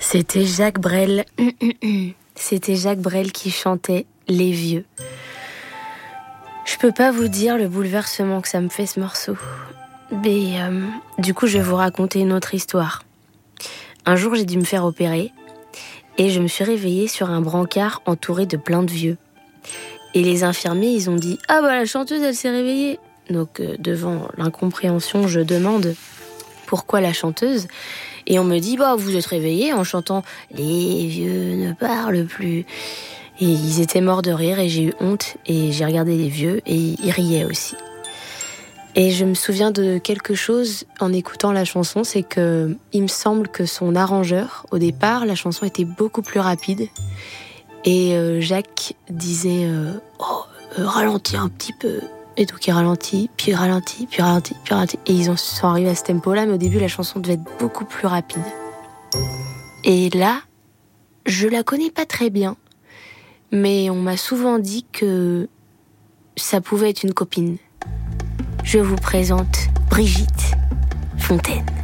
C'était Jacques Brel. C'était Jacques Brel qui chantait Les Vieux. Je peux pas vous dire le bouleversement que ça me fait ce morceau. Mais du coup, je vais vous raconter une autre histoire. Un jour, j'ai dû me faire opérer et je me suis réveillée sur un brancard entouré de plein de vieux. Et les infirmiers, ils ont dit « Ah bah la chanteuse, elle s'est réveillée !» Donc devant l'incompréhension, je demande « Pourquoi la chanteuse ?» Et on me dit « Bah vous êtes réveillée en chantant « Les vieux ne parlent plus !» Et ils étaient morts de rire et j'ai eu honte et j'ai regardé les vieux et ils riaient aussi. Et je me souviens de quelque chose en écoutant la chanson, c'est que il me semble que son arrangeur, au départ, la chanson était beaucoup plus rapide. Et Jacques disait ralentis un petit peu. Et donc il ralentit, puis ralentit, puis ralentit, puis ralentit. Et ils sont arrivés à ce tempo-là, mais au début la chanson devait être beaucoup plus rapide. Et là, je la connais pas très bien, mais on m'a souvent dit que ça pouvait être une copine. Je vous présente Brigitte Fontaine.